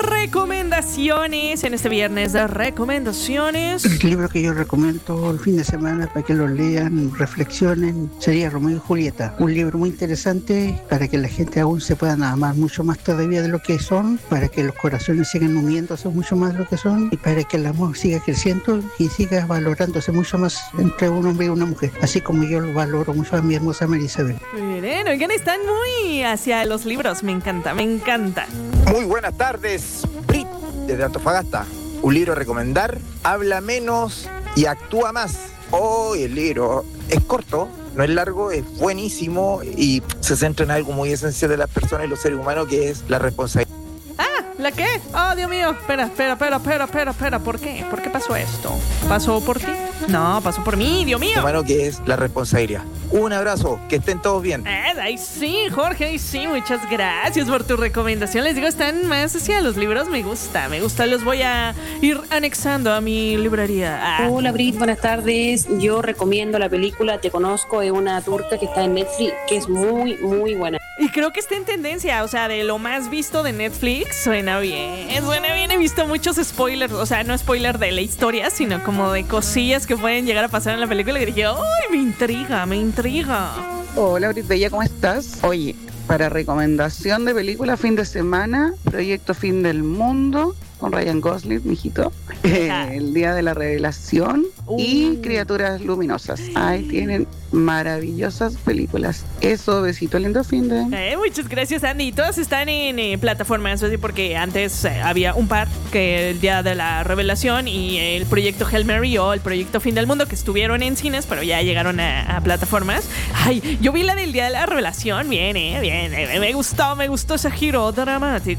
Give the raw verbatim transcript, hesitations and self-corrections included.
recomendaciones en este viernes de recomendaciones. El libro que yo recomiendo el fin de semana para que lo lean, reflexionen, sería Romeo y Julieta. Un libro muy interesante para que la gente aún se puedan amar mucho más todavía de lo que son, para que los corazones sigan uniéndose mucho más de lo que son y para que el amor siga creciendo y siga valorándose mucho más entre un hombre y una mujer, así como yo lo valoro mucho a mi hermosa Marisabel. Miren, oigan, están muy hacia los libros, me encanta, me encanta. Muy buenas tardes, Brit, desde Antofagasta. Un libro a recomendar, habla menos y actúa más. Oh, el libro es corto, no es largo, es buenísimo y se centra en algo muy esencial de las personas y los seres humanos, que es la responsabilidad. Ah, ¿la qué? Oh, Dios mío, espera, espera, espera, espera, espera, espera, ¿por qué? ¿Por qué pasó esto? ¿Pasó por ti? No, pasó por mí, Dios mío. Humano, que es la responsabilidad. Un abrazo, que estén todos bien. Eh, ahí sí, Jorge, ahí sí, muchas gracias por tu recomendación. Les digo, están más hacia los libros, me gusta, me gusta, los voy a ir anexando a mi librería. Ah. Hola Brit, buenas tardes. Yo recomiendo la película Te Conozco, de una turca que está en Netflix, que es muy, muy buena. Y creo que está en tendencia, o sea, de lo más visto de Netflix, suena bien, suena bien. He visto muchos spoilers, o sea, no spoiler de la historia, sino como de cosillas que pueden llegar a pasar en la película. Y dije, ¡ay, me intriga, me intriga! Hola Brit Bella, ¿cómo estás? Oye, para recomendación de película fin de semana, Proyecto Fin del Mundo, con Ryan Gosling, mijito, eh, El Día de la Revelación uh. y Criaturas Luminosas. Ahí tienen maravillosas películas. Eso, besito lindo fin de... Eh, muchas gracias, Andy. Todas están en eh, plataformas, así porque antes eh, había un par, que El Día de la Revelación y el Proyecto Hail Mary o el Proyecto Fin del Mundo, que estuvieron en cines, pero ya llegaron a, a plataformas. Ay, yo vi la del Día de la Revelación, bien, eh, bien, eh, me gustó, me gustó ese giro dramático.